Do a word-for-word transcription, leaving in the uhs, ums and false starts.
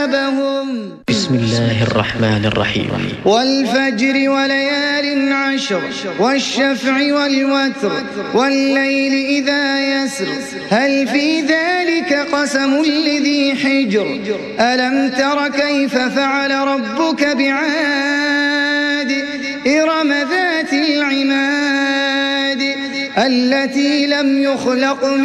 بسم الله الرحمن الرحيم. والفجر وليال عشر والشفع والوتر والليل إذا يسر هل في ذلك قسم لذي حجر ألم تر كيف فعل ربك بعاد إرم ذات العماد التي لم يخلق